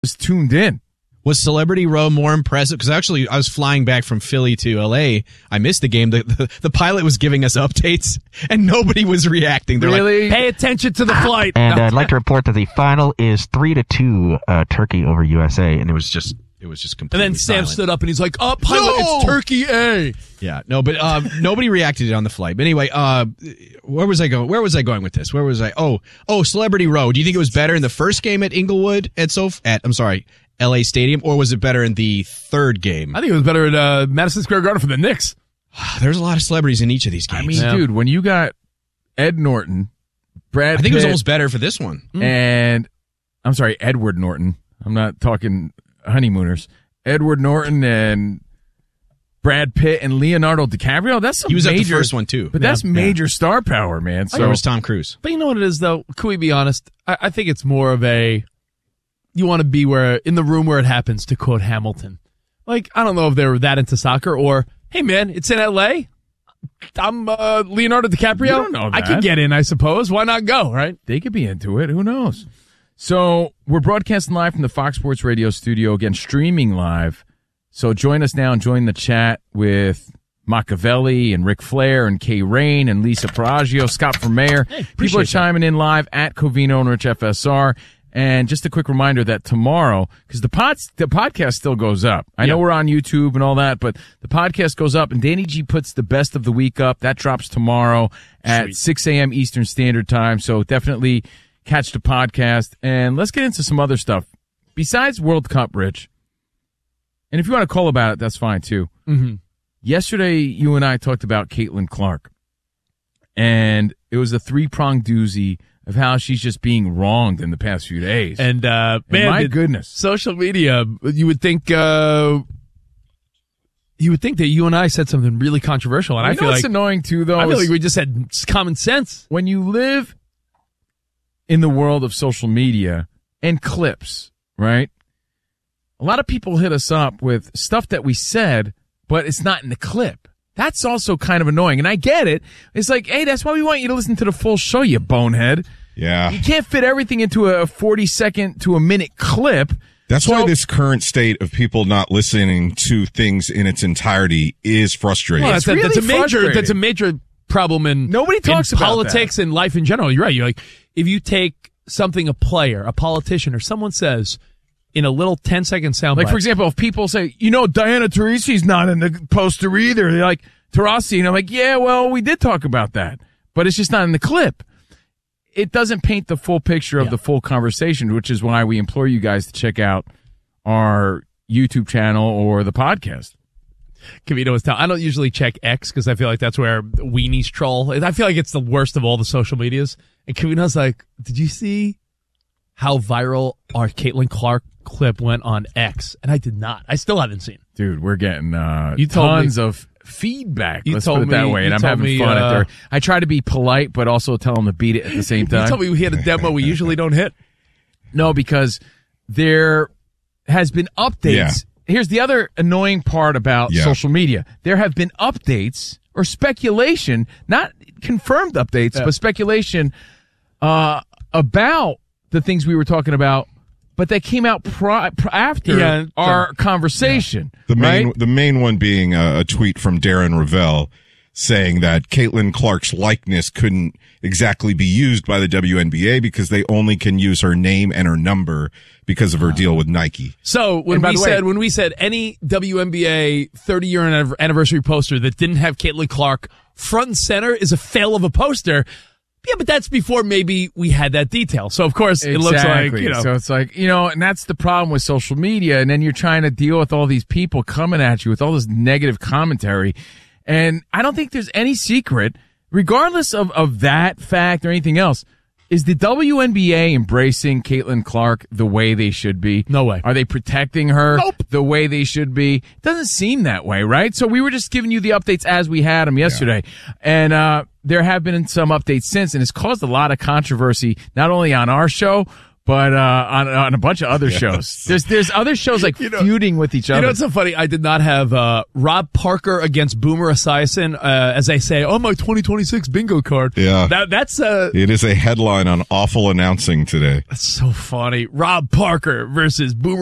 was tuned in. Was Celebrity Row more impressive? Because actually, I was flying back from Philly to L.A. I missed the game. The pilot was giving us updates, and nobody was reacting. They're Really? Pay attention to the flight. And I'd like to report that the final is 3-2 Turkey over USA. and it was just completely And then Sam silent. stood up and he's like, pilot, No! it's Turkey A. Yeah, no, but nobody reacted on the flight. But anyway, where was I going? Where was I going with this? Where was I? Oh, Celebrity Row. Do you think it was better in the first game at Inglewood LA Stadium, or was it better in the third game? I think it was better at Madison Square Garden for the Knicks. There's a lot of celebrities in each of these games. I mean, dude, when you got Ed Norton, Brad I think it was Pitt, almost better for this one. and I'm sorry, Edward Norton. I'm not talking honeymooners. Edward Norton and Brad Pitt and Leonardo DiCaprio. That's some He was major, at the first one too. but that's major star power, man. So So was Tom Cruise. But you know what it is, though? Can we be honest? I think it's more of you want to be in the room where it happens, to quote Hamilton. Like, I don't know if they were that into soccer or, hey, man, it's in L.A. I'm Leonardo DiCaprio. You don't know I that. could get in, I suppose. Why not go, right? they could be into it. Who knows? So we're broadcasting live from the Fox Sports Radio studio, again, streaming live. So join us now and join the chat with Machiavelli and Ric Flair and Kay Rain and Lisa Paraggio, Scott for Mayor. People are chiming in live at Covino and Rich FSR. And just a quick reminder that tomorrow, because the podcast still goes up. I know we're on YouTube and all that, but the podcast goes up, and Danny G puts the best of the week up. That drops tomorrow at 6 a.m. Eastern Standard Time. So definitely catch the podcast. And let's get into some other stuff. Besides World Cup, Rich, and if you want to call about it, that's fine too. Mm-hmm. Yesterday, you and I talked about Caitlin Clark, and it was a three-pronged doozy of how she's just being wronged in the past few days. And, man, my goodness. social media, you would think that you and I said something really controversial. And I feel what's like annoying too, though. I feel is like we just had common sense. when you live in the world of social media and clips, right? A lot of people hit us up with stuff that we said, but it's not in the clip. That's also kind of annoying. And I get it. It's like, hey, that's why we want you to listen to the full show, you bonehead. Yeah. You can't fit everything into a 40-second to a minute clip. That's why this current state of people not listening to things in its entirety is frustrating. Well, It's really that's a major problem in Nobody talks in about politics and life in general. You're right. You're like, if you take something a player, a politician, or someone says in a little 10-second soundbite. Like, for example, if people say, Diana Taurasi's not in the poster either. They're like, Taurasi. And I'm like, yeah, well, we did talk about that. But it's just not in the clip. It doesn't paint the full picture of the full conversation, which is why we implore you guys to check out our YouTube channel or the podcast. Kavito was telling, I don't usually check X because I feel like that's where weenies troll. I feel like it's the worst of all the social medias. And Kavito's like, did you see how viral our Caitlin Clark clip went on X? And I did not. I still haven't seen. Dude, we're getting You told tons me- of feedback. You Let's told put it that me- way. And you I'm told having me, fun at there. I try to be polite, but also tell them to beat it at the same time. You told me we had a demo we usually don't hit. No, because there has been updates. Yeah. Here's the other annoying part about social media. There have been updates or speculation, not confirmed updates, but speculation about the things we were talking about, but they came out after our conversation. The main one being a tweet from Darren Ravel saying that Caitlin Clark's likeness couldn't exactly be used by the WNBA because they only can use her name and her number because of her deal with Nike. So when we said any WNBA 30-year anniversary poster that didn't have Caitlin Clark front and center is a fail of a poster. Yeah, but that's before maybe we had that detail. So of course it looks like, So it's like, and that's the problem with social media. And then you're trying to deal with all these people coming at you with all this negative commentary. And I don't think there's any secret, regardless of that fact or anything else. Is the WNBA embracing Caitlin Clark the way they should be? No way. Are they protecting her Nope. the way they should be? It doesn't seem that way, right? So we were just giving you the updates as we had them yesterday. And there have been some updates since, and it's caused a lot of controversy, not only on our show, but on a bunch of other shows. There's other shows like feuding with each other. You know what's so funny? I did not have Rob Parker against Boomer Esiason, as they say, on my 2026 bingo card. Yeah. That's It is a headline on Awful Announcing today. That's so funny. Rob Parker versus Boomer